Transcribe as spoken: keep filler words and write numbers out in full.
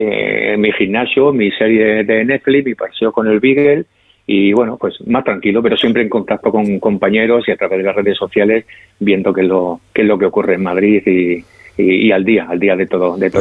eh, mi gimnasio, mi serie de Netflix, mi paseo con el Beagle y bueno, pues más tranquilo, pero siempre en contacto con compañeros y a través de las redes sociales viendo qué es lo, qué es lo que ocurre en Madrid y, y, y al día, al día de todo, de todo.